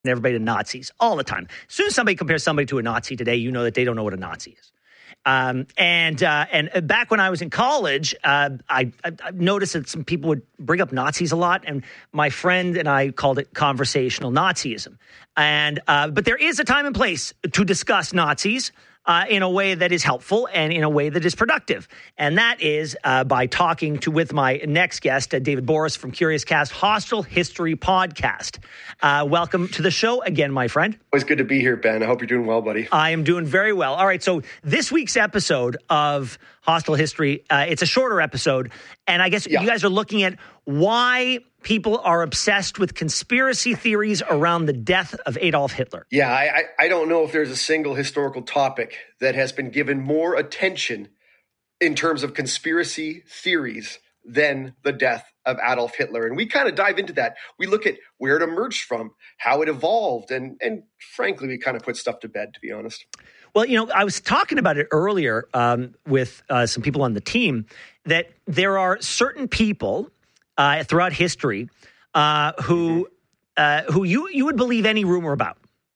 everybody to Nazis all the time. As soon as somebody compares somebody to a Nazi today, you know that they don't know what a Nazi is. And back when I was in college, I noticed that some people would bring up Nazis a lot, and my friend and I called it conversational Nazism. But there is a time and place to discuss Nazis in a way that is helpful and in a way that is productive. And that is by talking with my next guest, David Borys from Curious Cast, Hostile History Podcast. Welcome to the show again, my friend. Always good to be here, Ben. I hope you're doing well, buddy. I am doing very well. All right, so this week's episode of Hostile History, it's a shorter episode, and I guess you guys are looking at why people are obsessed with conspiracy theories around the death of Adolf Hitler. Yeah, I don't know if there's a single historical topic that has been given more attention in terms of conspiracy theories than the death of Adolf Hitler. And we kind of dive into that. We look at where it emerged from, how it evolved, and frankly, we kind of put stuff to bed, to be honest. Well, I was talking about it earlier with some people on the team, that there are certain people throughout history who you would believe any rumor about.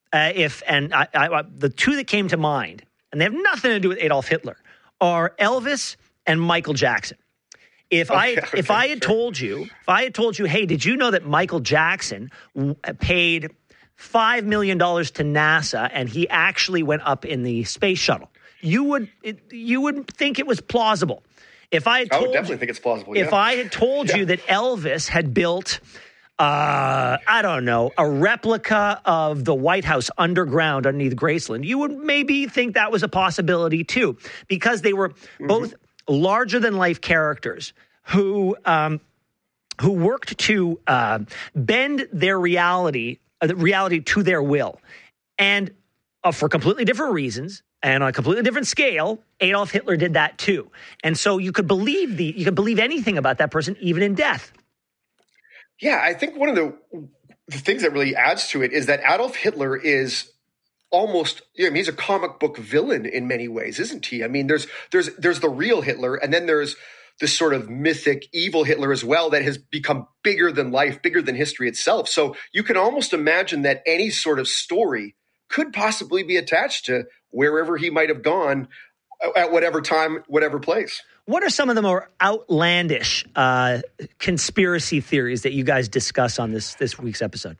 The two that came to mind, and they have nothing to do with Adolf Hitler, are Elvis and Michael Jackson. If I had told you, hey, did you know that Michael Jackson paid $5 million to NASA and he actually went up in the space shuttle? You would think it was plausible. I would definitely think it's plausible. If I had told you that Elvis had built, a replica of the White House underground underneath Graceland, you would maybe think that was a possibility too, because they were both larger than life characters who worked to bend their reality to their will, and for completely different reasons. And on a completely different scale, Adolf Hitler did that too. And so you could believe anything about that person, even in death. Yeah, I think one of the things that really adds to it is that Adolf Hitler is almost, he's a comic book villain in many ways, isn't he? I mean, there's the real Hitler, and then there's this sort of mythic evil Hitler as well that has become bigger than life, bigger than history itself. So you can almost imagine that any sort of story could possibly be attached to wherever he might have gone at whatever time, whatever place. What are some of the more outlandish conspiracy theories that you guys discuss on this week's episode?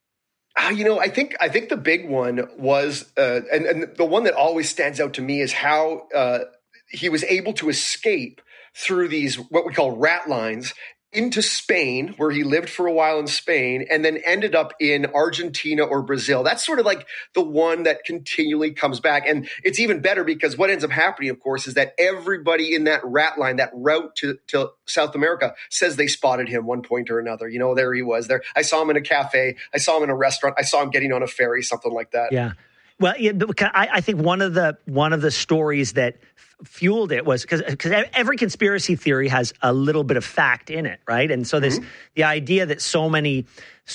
I think the big one was, and the one that always stands out to me is how he was able to escape through these, what we call rat lines, into Spain, where he lived for a while in Spain, and then ended up in Argentina or Brazil. That's sort of like the one that continually comes back. And it's even better because what ends up happening, of course, is that everybody in that rat line, that route to South America, says they spotted him one point or another. There he was. There, I saw him in a cafe. I saw him in a restaurant. I saw him getting on a ferry, something like that. Yeah. Well, I think one of the stories that fueled it was because every conspiracy theory has a little bit of fact in it, right? And so there's the idea that so many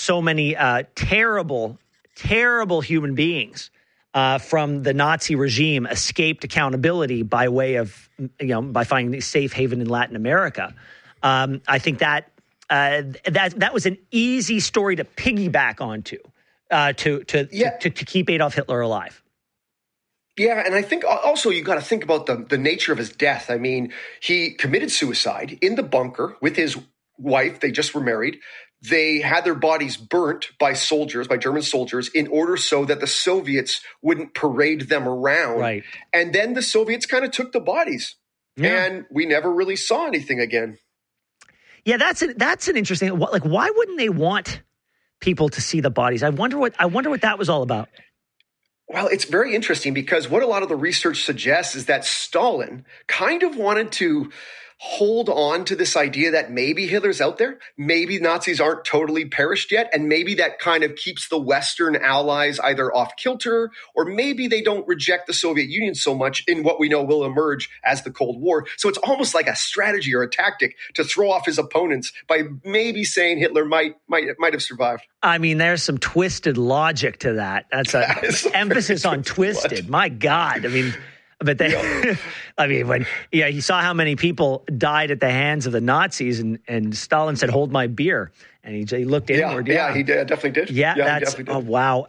terrible human beings from the Nazi regime escaped accountability by way of by finding a safe haven in Latin America. I think that was an easy story to piggyback onto. To keep Adolf Hitler alive. Yeah, and I think also you got to think about the nature of his death. I mean, he committed suicide in the bunker with his wife. They just were married. They had their bodies burnt by German soldiers, in order so that the Soviets wouldn't parade them around. Right. And then the Soviets kind of took the bodies, and we never really saw anything again. Yeah, that's an interesting. Why wouldn't they want people to see the bodies? I wonder what that was all about. Well, it's very interesting because what a lot of the research suggests is that Stalin kind of wanted to hold on to this idea that maybe Hitler's out there, maybe Nazis aren't totally perished yet, and maybe that kind of keeps the Western allies either off kilter, or maybe they don't reject the Soviet Union so much in what we know will emerge as the Cold War. So it's almost like a strategy or a tactic to throw off his opponents by maybe saying Hitler might have survived. I mean, there's some twisted logic to that. That's an emphasis on twisted. Logic. My God. I mean, but when he saw how many people died at the hands of the Nazis, and Stalin said, "Hold my beer," And he looked Yeah, inward. yeah, he definitely did. Yeah, he that's definitely did. wow.